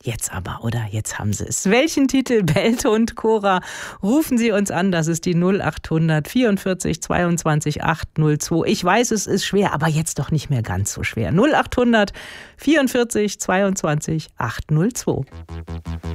Jetzt aber, oder? Jetzt haben Sie es. Welchen Titel, Belte und Cora? Rufen Sie uns an, das ist die 0800 44 22 802. Ich weiß, es ist schwer, aber jetzt doch nicht mehr ganz so schwer. 0800 44 22 802.